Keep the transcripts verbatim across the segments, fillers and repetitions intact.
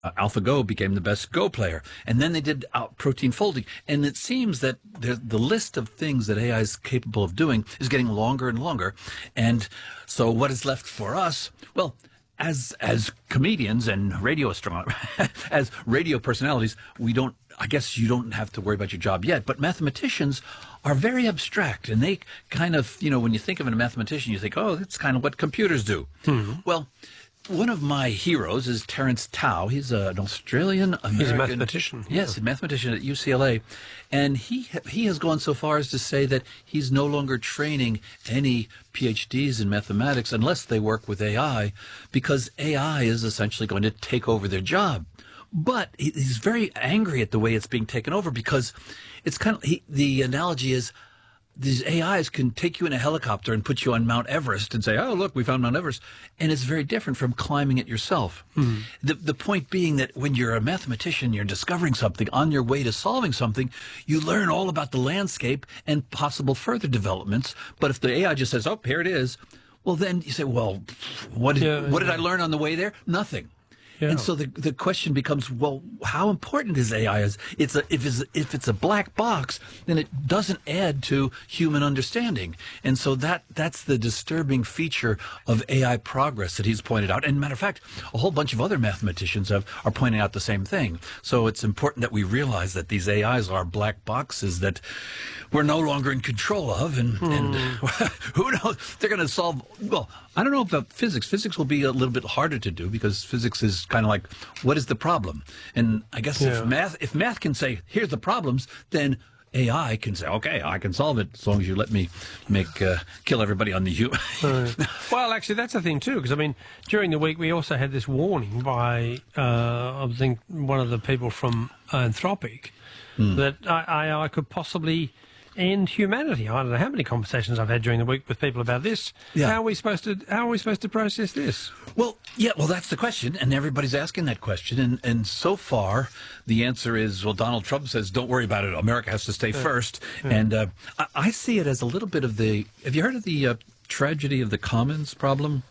uh, AlphaGo became the best Go player. And then they did uh, protein folding. And it seems that the, the list of things that A I is capable of doing is getting longer and longer. And so what is left for us? Well, as as comedians and radio astronomers, as radio personalities, we don't, I guess you don't have to worry about your job yet. But mathematicians are very abstract, and they kind of, you know, when you think of a mathematician, you think, oh, that's kind of what computers do. Mm-hmm. Well, one of my heroes is Terence Tao. He's a, an Australian-American... He's a mathematician. Yes, yeah. a mathematician at U C L A. And he he has gone so far as to say that he's no longer training any PhDs in mathematics unless they work with A I, because A I is essentially going to take over their job. But he's very angry at the way it's being taken over, because it's kind of... He, the analogy is, these A Is can take you in a helicopter and put you on Mount Everest and say, oh, look, we found Mount Everest. And it's very different from climbing it yourself. Mm-hmm. The, the point being that when you're a mathematician, you're discovering something, on your way to solving something, you learn all about the landscape and possible further developments. But if the A I just says, oh, here it is, well, then you say, well, what did, yeah, what did yeah. I learn on the way there? Nothing. Yeah. And so the the question becomes, well, how important is A I? Is it's a, if it's if it's a black box, then it doesn't add to human understanding. And so that that's the disturbing feature of A I progress that he's pointed out. And matter of fact, a whole bunch of other mathematicians have are pointing out the same thing. So it's important that we realize that these A Is are black boxes that we're no longer in control of, and, hmm. and who knows? They're going to solve. Well, I don't know about physics. Physics will be a little bit harder to do, because physics is kind of like, what is the problem? And I guess yeah. if math if math can say, here's the problems, then A I can say, okay, I can solve it as long as you let me make uh, kill everybody on the human. uh, well, actually, that's the thing too, because I mean, during the week we also had this warning by uh, I think one of the people from Anthropic mm. that A I could possibly end humanity. I don't know how many conversations I've had during the week with people about this. Yeah. How are we supposed to how are we supposed to process this? Well, yeah, well, that's the question, and everybody's asking that question, and, and so far the answer is, well, Donald Trump says, don't worry about it, America has to stay yeah. first, yeah. and uh, I, I see it as a little bit of the, have you heard of the uh, tragedy of the commons problem?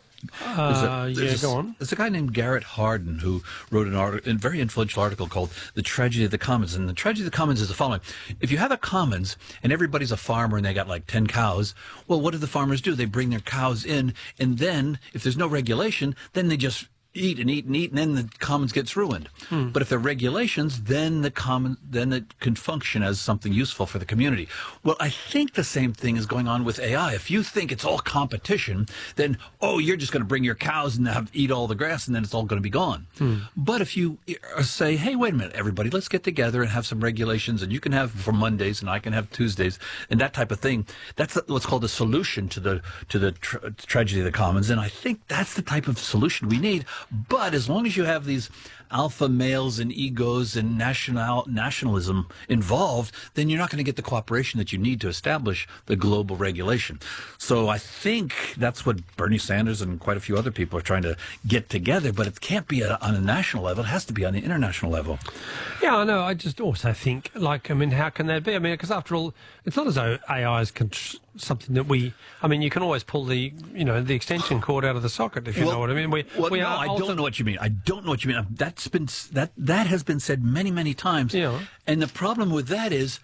Uh, a, yeah, a, go on. There's a guy named Garrett Hardin who wrote an article, a very influential article called The Tragedy of the Commons. And the tragedy of the commons is the following. If you have a commons and everybody's a farmer and they got like ten cows, well, what do the farmers do? They bring their cows in, and then if there's no regulation, then they just eat and eat and eat, and then the commons gets ruined. Hmm. But if there are regulations, then the common, then it can function as something useful for the community. Well, I think the same thing is going on with A I. If you think it's all competition, then, oh, you're just going to bring your cows and have eat all the grass, and then it's all going to be gone. Hmm. But if you say, hey, wait a minute, everybody, let's get together and have some regulations, and you can have for Mondays, and I can have Tuesdays, and that type of thing, that's what's called a solution to the to the tra- tragedy of the commons. And I think that's the type of solution we need. But as long as you have these alpha males and egos and national nationalism involved, then you're not going to get the cooperation that you need to establish the global regulation. So I think that's what Bernie Sanders and quite a few other people are trying to get together, but it can't be on a national level. It has to be on the international level. Yeah, I know. I just also think, like, I mean, how can that be? I mean, because after all, it's not as though A I is con- something that we, I mean, you can always pull the, you know, the extension cord out of the socket, if you well, know what I mean. We, well, we no, are I also- don't know what you mean. I don't know what you mean. That's been, that, that has been said many, many times. Yeah. And the problem with that is,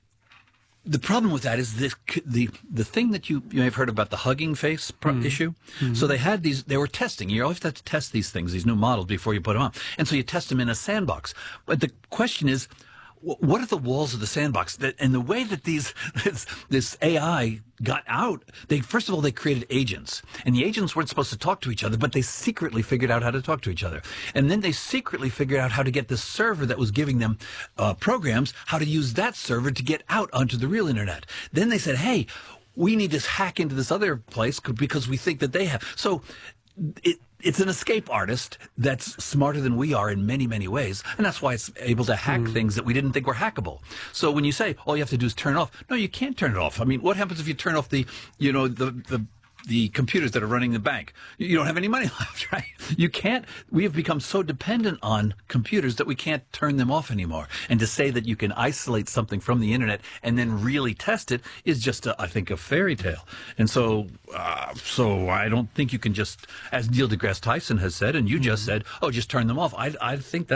The problem with that is this, the the thing that you, you may have heard about the Hugging Face pro- mm. issue. Mm-hmm. So they had these, they were testing. You always have to test these things, these new models, before you put them on. And so you test them in a sandbox. But the question is, what are the walls of the sandbox? And the way that these this, this A I got out, they first of all, they created agents. And the agents weren't supposed to talk to each other, but they secretly figured out how to talk to each other. And then they secretly figured out how to get the server that was giving them uh, programs, how to use that server to get out onto the real internet. Then they said, hey, we need to hack into this other place because we think that they have. So it, it's an escape artist that's smarter than we are in many, many ways. And that's why it's able to hack mm. things that we didn't think were hackable. So when you say all you have to do is turn it off, no, you can't turn it off. I mean, what happens if you turn off the, you know, the, the, the computers that are running the bank? You don't have any money left, right? You can't, we have become so dependent on computers that we can't turn them off anymore. And to say that you can isolate something from the internet and then really test it is just, a, I think, a fairy tale. And so, uh, so I don't think you can just, as Neil deGrasse Tyson has said, and you just said, oh, just turn them off. I, I think that